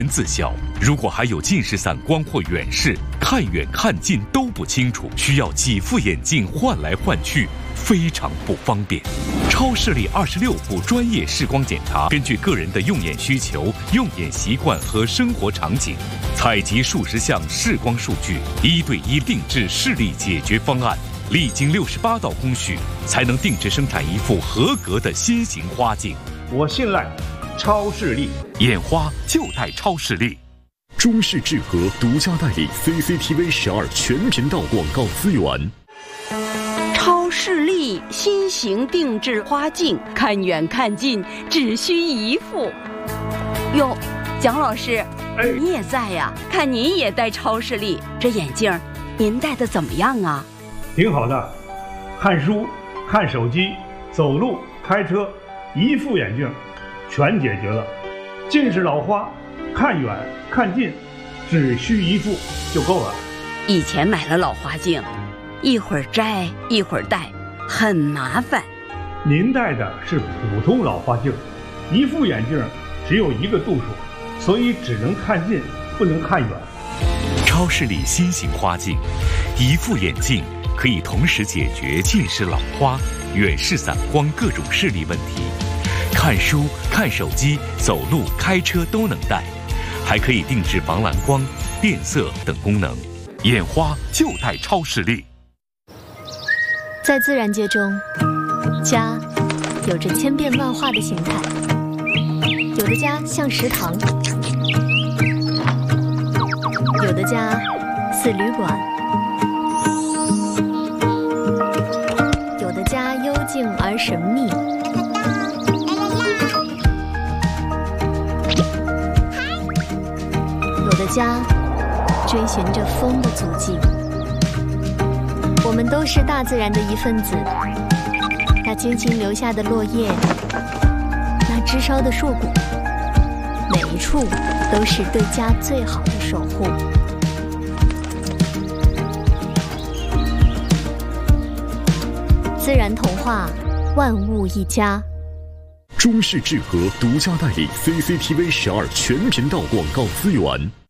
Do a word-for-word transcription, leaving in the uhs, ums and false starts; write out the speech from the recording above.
自小，如果还有近视散光或远视，看远看近都不清楚，需要几副眼镜换来换去，非常不方便。超视力二十六步专业视光检查，根据个人的用眼需求、用眼习惯和生活场景，采集数十项视光数据，一对一定制视力解决方案。历经六十八道工序，才能定制生产一副合格的新型花镜。 我信赖超视力， 眼花就带超视力。 中视智和独家代理 C C T V 十二全频道广告资源。 超视力新型定制花镜，看远看近只需一副。哟，蒋老师， 哎， 你也在呀？看您也戴超视力，这眼镜您戴的怎么样啊？ 挺好的，看书、看手机、走路、开车，一副眼镜全解决了。近视老花，看远看近只需一副就够了。 以前买了老花镜，一会儿摘一会儿戴，很麻烦。 您戴的是普通老花镜，一副眼镜只有一个度数，所以只能看近，不能看远。 超视力新型花镜，一副眼镜可以同时解决近视老花、远视散光各种视力问题，看书、看手机、走路、开车都能戴，还可以定制防蓝光、变色等功能。眼花就带超视力。 在自然界中，家有着千变万化的形态，有的家像食堂，有的家似旅馆，有的家幽静而神秘，有的家追寻着风的足迹。我们都是大自然的一份子，那轻轻留下的落叶，那枝梢的硕果，每一处都是对家最好的守护。自然童话，万物一家。 中视智和独家代理 C C T V 十二全频道广告资源。